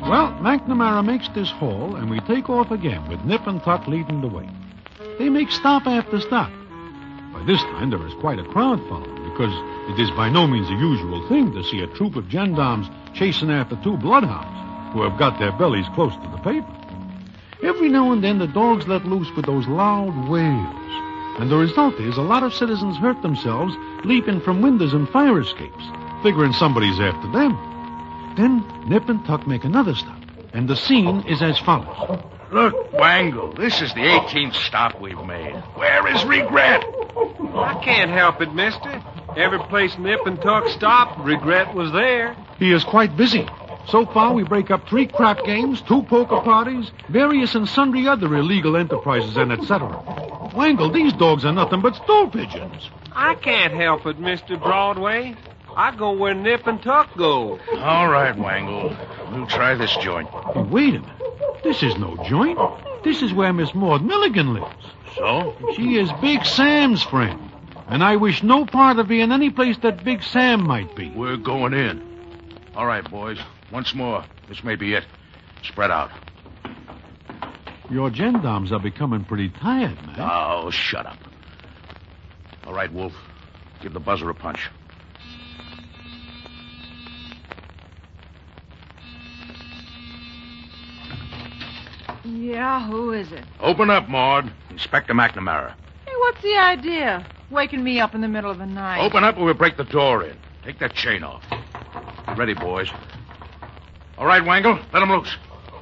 Well, McNamara makes this haul, and we take off again with Nip and Tuck leading the way. They make stop after stop. By this time, there is quite a crowd following, because it is by no means a usual thing to see a troop of gendarmes chasing after two bloodhounds who have got their bellies close to the pavement. Every now and then, the dogs let loose with those loud wails, and the result is a lot of citizens hurt themselves leaping from windows and fire escapes, figuring somebody's after them. Then Nip and Tuck make another stop, and the scene is as follows. Look, Wangle, this is the 18th stop we've made. Where is Regret? I can't help it, mister. Every place Nip and Tuck stopped, Regret was there. He is quite busy. So far, we break up 3 crap games, 2 poker parties, various and sundry other illegal enterprises, and etc. Wangle, these dogs are nothing but stool pigeons. I can't help it, Mr. Broadway. I go where Nip and Tuck go. All right, Wangle. We'll try this joint. Hey, wait a minute. This is no joint. This is where Miss Maud Milligan lives. So? She is Big Sam's friend. And I wish no part of being any place that Big Sam might be. We're going in. All right, boys. Once more. This may be it. Spread out. Your gendarmes are becoming pretty tired, man. Oh, shut up. All right, Wolf. Give the buzzer a punch. Yeah, who is it? Open up, Maud. Inspector McNamara. Hey, what's the idea? Waking me up in the middle of the night. Open up or we'll break the door in. Take that chain off. Ready, boys. All right, Wangle. Let him loose.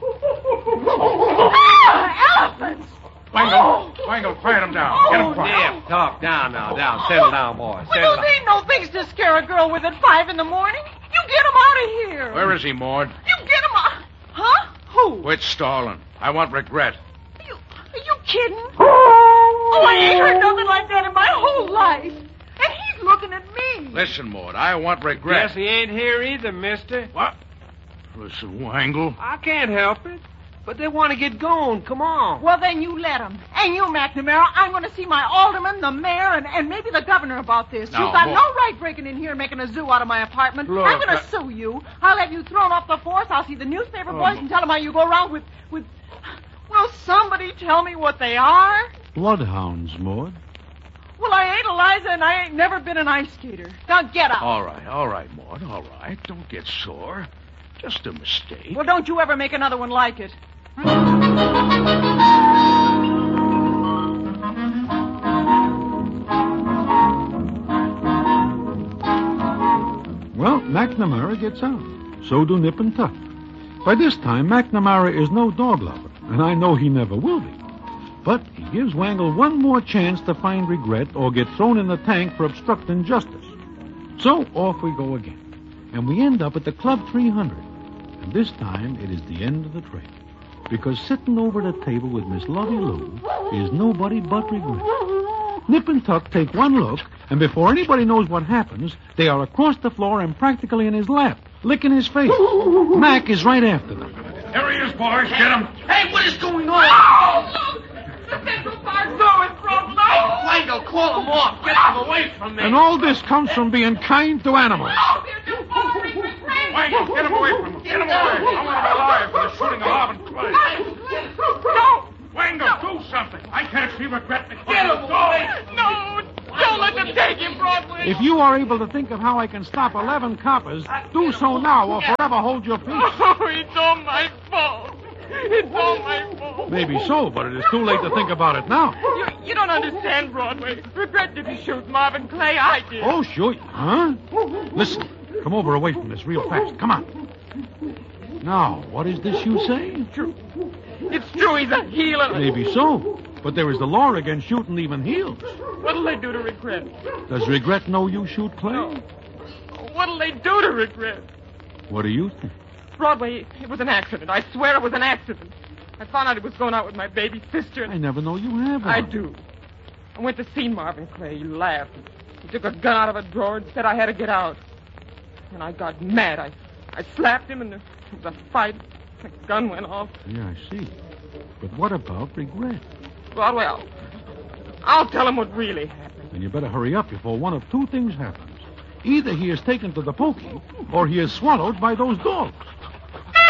Ah, elephants! Wangle, quiet him down. Get him quiet. Nip, Tuck, down now, down. Settle down, boys. Well, those ain't no things to scare a girl with at 5 in the morning. You get him out of here. Where is he, Maud? You get him out. Huh? Who? Quit stalling. I want Regret. Are you kidding? Oh, I ain't heard nothing like that in my whole life. And he's looking at me. Listen, Maud, I want Regret. Guess he ain't here either, mister. What? Listen, Wangle. I can't help it. But they want to get going. Come on. Well, then you let him. And you, McNamara, I'm going to see my alderman, the mayor, and maybe the governor about this. Now, You've got Maud. no right breaking in here and making a zoo out of my apartment. Look, I'm going to sue you. I'll have you thrown off the force. I'll see the newspaper boys and tell them how you go around with... Will somebody tell me what they are? Bloodhounds, Maud. Well, I ain't Eliza, and I ain't never been an ice skater. Now get up. All right, Maud, all right. Don't get sore. Just a mistake. Well, don't you ever make another one like it. Well, McNamara gets out. So do Nip and Tuck. By this time, McNamara is no dog lover, and I know he never will be. But he gives Wangle one more chance to find Regret or get thrown in the tank for obstructing justice. So off we go again. And we end up at the Club 300. And this time it is the end of the trail. Because sitting over the table with Miss Lovey Lou is nobody but Regret. Nip and Tuck take one look, and before anybody knows what happens, they are across the floor and practically in his lap, licking his face. Mac is right after them. Here he is, boys. Get him. Hey, what is going on? The Central Park door is broken open. Wango, call him off. Get him away from me. And all this comes from being kind to animals. They're just following me crazy. Wangle, get him away from him. Get him away. I want him alive for the shooting of Marvin Clay. Don't. Wango, do something. I can't see Regret. Get him away. No, don't let them take him, Broadway. If you are able to think of how I can stop 11 coppers, do so now or forever hold your peace. Oh, it's all my fault. It's all my fault. Maybe so, but it is too late to think about it now. You don't understand, Broadway. Regret didn't shoot Marvin Clay. I did. Oh, shoot. Huh? Listen, come over away from this real fast. Come on. Now, what is this you say? True. It's true. He's a heel. Maybe so, but there is the law against shooting even heels. What'll they do to Regret? Does Regret know you shoot Clay? What'll they do to Regret? What do you think? Broadway, it was an accident. I swear it was an accident. I found out he was going out with my baby sister. I never know you have one. I do. I went to see Marvin Clay. He laughed. He took a gun out of a drawer and said I had to get out. And I got mad. I slapped him and there was a fight. The gun went off. Yeah, I see. But what about Regret? Broadway, I'll tell him what really happened. Then you better hurry up before one of two things happens. Either he is taken to the pokey, or he is swallowed by those dogs.